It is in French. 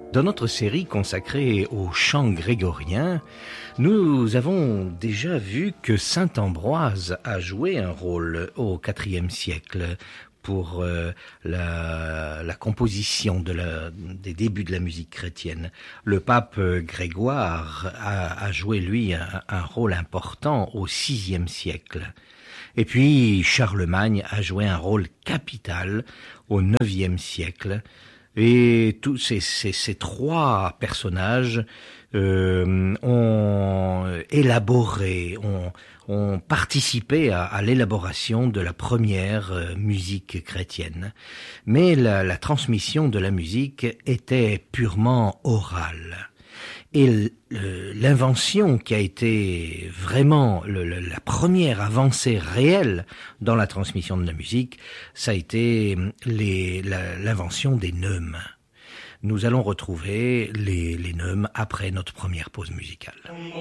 Dans notre série consacrée au chant grégorien, nous avons déjà vu que saint Ambroise a joué un rôle au IVe siècle pour la composition des débuts de la musique chrétienne. Le pape Grégoire a joué, lui, un rôle important au VIe siècle. Et puis Charlemagne a joué un rôle capital au IXe siècle. Et tous ces trois personnages ont élaboré, ont participé à l'élaboration de la première musique chrétienne. Mais la transmission de la musique était purement orale. Et l'invention qui a été vraiment la première avancée réelle dans la transmission de la musique, ça a été l'invention des neumes. Nous allons retrouver les neumes après notre première pause musicale.